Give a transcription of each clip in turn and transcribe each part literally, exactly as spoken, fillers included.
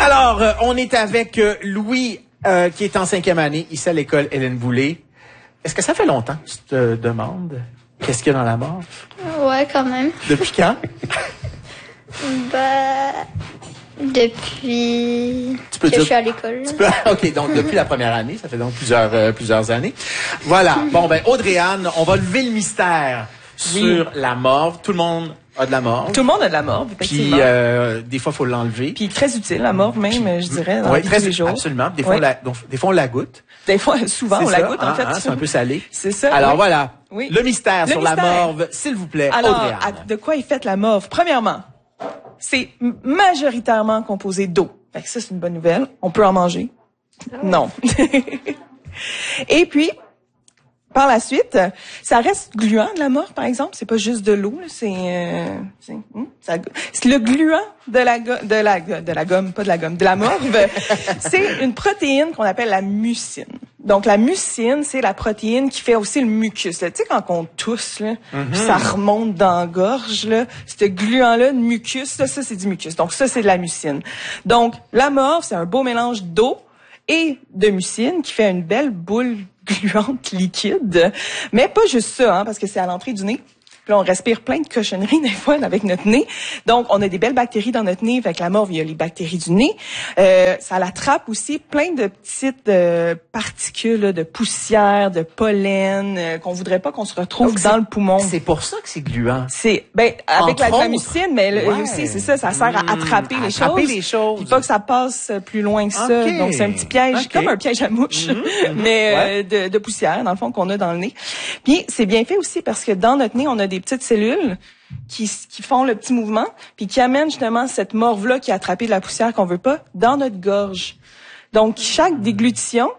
Alors, euh, on est avec euh, Louis, euh, qui est en cinquième année, ici à l'école Hélène Boulay. Est-ce que ça fait longtemps que tu te demandes qu'est-ce qu'il y a dans la morve? Ouais, quand même. Depuis quand? Bah, depuis Tu peux que dire- je suis à l'école. Tu peux- OK, donc depuis la première année, ça fait donc plusieurs euh, plusieurs années. Voilà. Bon, ben, Audrey-Anne, on va lever le mystère Oui. sur la morve. Tout le monde a de la morve. Tout le monde a de la morve, effectivement. Puis, euh, des fois, il faut l'enlever. Puis très utile, la morve même, je dirais, dans Oui, la vie de très tous les jours. absolument. Des fois, Oui. on la, donc, des fois, on la goûte. Des fois, souvent, C'est on ça, la goûte, en hein, fait. hein, c'est un peu salé. C'est ça. Alors oui. voilà, Oui. le mystère Le sur la mystère. morve, s'il vous plaît, Alors, Audrey-Anne. à- de quoi est faite la morve? Premièrement, c'est m- majoritairement composé d'eau. Fait que ça, c'est une bonne nouvelle. On peut en manger. Non. Et puis, par la suite, ça reste gluant de la morve, par exemple. C'est pas juste de l'eau, là, c'est, euh, c'est, hum, ça- c'est le gluant de la, go- de la, de la gomme, pas de la gomme, de la morve. C'est une protéine qu'on appelle la mucine. Donc, la mucine, c'est la protéine qui fait aussi le mucus. là. Tu sais, quand on tousse, là, puis ça remonte dans la gorge, là, ce gluant-là de mucus, là, ça, c'est du mucus. Donc, ça, c'est de la mucine. Donc, la morve, c'est un beau mélange d'eau et de mucine qui fait une belle boule gluante liquide. Mais pas juste ça, hein, parce que c'est à l'entrée du nez. Puis là, on respire plein de cochonneries des fois avec notre nez. Donc, on a des belles bactéries dans notre nez. Avec la morve, il y a les bactéries du nez. Euh, ça l'attrape aussi plein de petites euh, particules là, de poussière, de pollen euh, qu'on voudrait pas qu'on se retrouve Donc, dans c'est- le poumon. C'est pour ça que c'est gluant. C'est ben avec Entre la autres. grammucine, mais le- Ouais. aussi c'est ça, ça sert à Mmh, attraper les attraper choses. les choses. Puis pas que ça passe plus loin que ça. Ok. Donc c'est un petit piège, Ok. comme un piège à mouche, mais euh, de, de poussière dans le fond qu'on a dans le nez. Puis c'est bien fait aussi parce que dans notre nez on a des petites cellules qui qui font le petit mouvement, puis qui amènent justement cette morve là qui a attrapé de la poussière qu'on veut pas dans notre gorge. Donc chaque déglutition,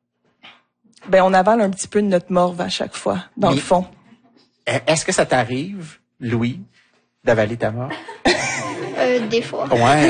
ben on avale un petit peu de notre morve à chaque fois dans Mais- le fond. Est-ce que ça t'arrive, Louis, d'avaler ta morve? Euh, des fois. Ouais.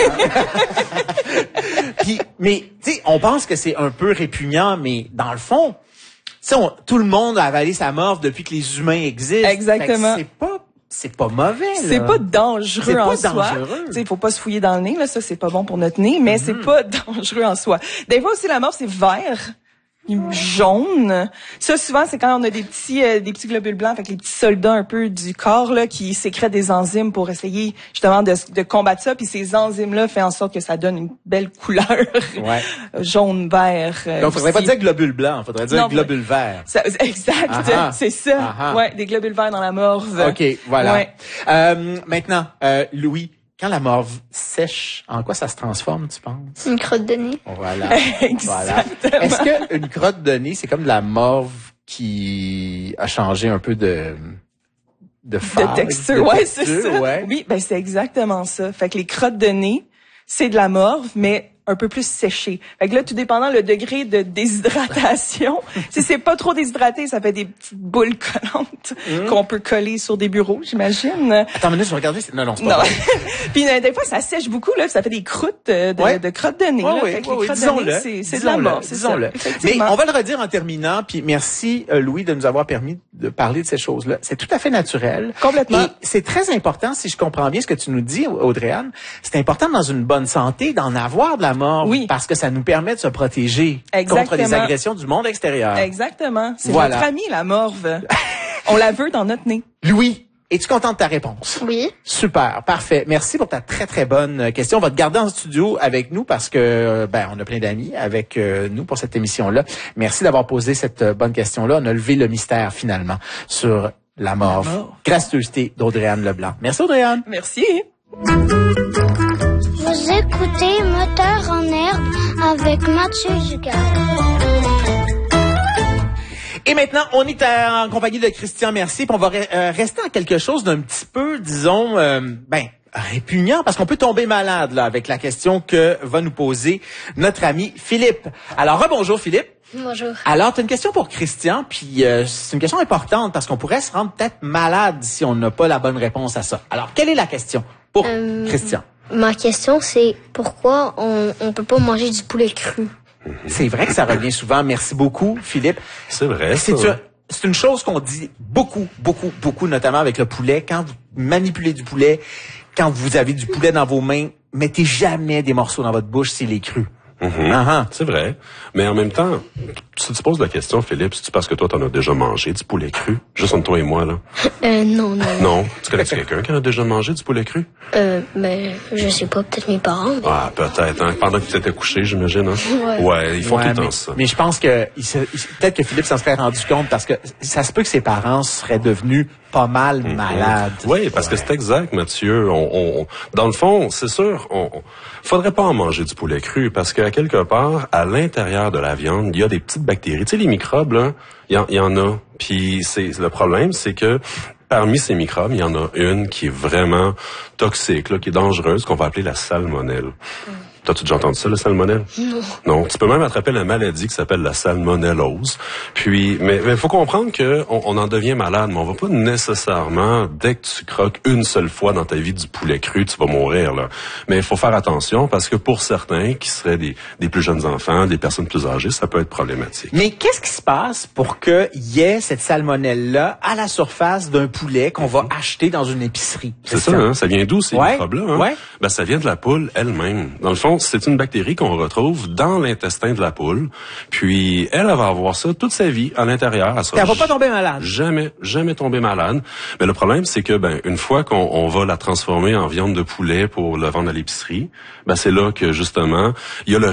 Puis, mais, tu sais, on pense que c'est un peu répugnant, mais dans le fond, tu sais, on- tout le monde a avalé sa morve depuis que les humains existent. Exactement. Fait que C'est pas, c'est pas mauvais, là. C'est pas dangereux C'est pas en soi. dangereux. Tu sais, il faut pas se fouiller dans le nez, là, ça c'est pas bon pour notre nez, mais Mm-hmm. c'est pas dangereux en soi. Des fois aussi la morve c'est vert, jaune. Ça souvent c'est quand on a des petits euh, des petits globules blancs avec les petits soldats un peu du corps là qui sécrètent des enzymes pour essayer justement de, de combattre ça, puis ces enzymes là font en sorte que ça donne une belle couleur Ouais. jaune vert. euh, Donc, faudrait pas aussi. dire globule blanc, faudrait dire Non, globule vert. Ça- exact, Ah ah. c'est ça. Ah ah. Ouais, des globules verts dans la morve. OK, voilà. Ouais. Euh, maintenant, euh, Louis, quand la morve sèche, en quoi ça se transforme, tu penses? Une crotte de nez. Voilà. Exactement. Voilà. Est-ce qu'une crotte de nez, c'est comme de la morve qui a changé un peu de de, phase, De texture, de ouais, texture, c'est ça. ouais. Oui, ben c'est exactement ça. Fait que les crottes de nez, c'est de la morve, mais un peu plus séchée. Fait que là, tout dépendant le degré de déshydratation, si c'est pas trop déshydraté, ça fait des petites boules collantes qu'on peut coller sur des bureaux, j'imagine. Attends une minute, je vais regarder. Non, non, c'est pas Non. vrai. Puis euh, des fois, ça sèche beaucoup, là, puis ça fait des croûtes euh, de, Ouais. de crottes de nez. Ouais, là. oui, Fait que oui, les oui, crottes de disons-le. nez, c'est, c'est de la Disons-le, morve, c'est ça. disons-le. Mais Effectivement. on va le redire en terminant, puis merci euh, Louis de nous avoir permis de parler de ces choses-là. C'est tout à fait naturel. Complètement. Et c'est très important, si je comprends bien ce que tu nous dis, Audrey-Anne, c'est important dans une bonne santé d'en avoir de la morve, Oui. parce que ça nous permet de se protéger Exactement. contre les agressions du monde extérieur. Exactement. C'est Voilà. notre ami, la morve. On la veut dans notre nez. Louis, es-tu content de ta réponse? Oui. Super, parfait. Merci pour ta très très bonne euh, question. On va te garder en studio avec nous parce que euh, ben on a plein d'amis avec euh, nous pour cette émission-là. Merci d'avoir posé cette euh, bonne question-là. On a levé le mystère finalement sur la morve. La morve. Gracieuseté d'Audrey-Anne Leblanc. Merci Audrey-Anne. Merci. Vous écoutez Moteur en herbe avec Mathieu Dugas. Et maintenant, on est à- en compagnie de Christian Mercier, puis on va re- euh, rester à quelque chose d'un petit peu, disons, euh, ben répugnant, parce qu'on peut tomber malade là avec la question que va nous poser notre ami Philippe. Alors, rebonjour Philippe. Bonjour. Alors, tu as une question pour Christian, puis euh, c'est une question importante parce qu'on pourrait se rendre peut-être malade si on n'a pas la bonne réponse à ça. Alors, quelle est la question pour Euh, Christian? Ma question, c'est pourquoi on on peut pas manger du poulet cru? C'est vrai que ça revient souvent. Merci beaucoup, Philippe. C'est vrai, C'est ça. une, c'est une chose qu'on dit beaucoup, beaucoup, beaucoup, notamment avec le poulet. Quand vous manipulez du poulet, quand vous avez du poulet dans vos mains, mettez jamais des morceaux dans votre bouche s'il est cru. Mm-hmm. Uh-huh. C'est vrai. Mais en même temps, tu te poses la question, Philippe, c'est-tu parce que toi, t'en as déjà mangé du poulet cru? Juste entre toi et moi, là. Euh, non, non. Non? Tu connais quelqu'un qui en a déjà mangé du poulet cru? Euh, ben, je sais pas, peut-être mes parents. Mais... Ah, peut-être, hein. Pendant que tu étais couché, j'imagine, hein? Ouais. Ouais, ils font ouais, tout le temps mais, ça. Mais je pense que, il se, il, peut-être que Philippe s'en serait rendu compte parce que ça se peut que ses parents seraient devenus pas mal mm-hmm. malades. Oui, parce ouais. que c'est exact, Mathieu. On, on, dans le fond, c'est sûr, on, on faudrait pas en manger du poulet cru parce qu'à quelque part, à l'intérieur de la viande, il y a des petites bactéries. Tu sais, les microbes, là, il y, y en a. Puis c'est le problème, c'est que parmi ces microbes, il y en a une qui est vraiment toxique, là, qui est dangereuse, qu'on va appeler la salmonelle. Mm. T'as-tu déjà entendu ça, la salmonelle? Non. Non. Tu peux même attraper la maladie qui s'appelle la salmonellose. Puis, mais il faut comprendre que on, on en devient malade, mais on va pas nécessairement, dès que tu croques une seule fois dans ta vie du poulet cru, tu vas mourir, là. Mais il faut faire attention parce que pour certains, qui seraient des, des plus jeunes enfants, des personnes plus âgées, ça peut être problématique. Mais qu'est-ce qui se passe pour qu'il y ait cette salmonelle-là à la surface d'un poulet qu'on va acheter dans une épicerie? C'est ça, hein? Ça vient d'où, ces ouais. microbes-là? Hein? Ouais. Ben, ça vient de la poule elle-même. Dans le fond, c'est une bactérie qu'on retrouve dans l'intestin de la poule. Puis, elle, elle va avoir ça toute sa vie à l'intérieur. Elle, elle va pas tomber malade. Jamais, jamais tomber malade. Mais le problème, c'est que, ben, une fois qu'on on va la transformer en viande de poulet pour le vendre à l'épicerie, ben, c'est là que, justement, il y a le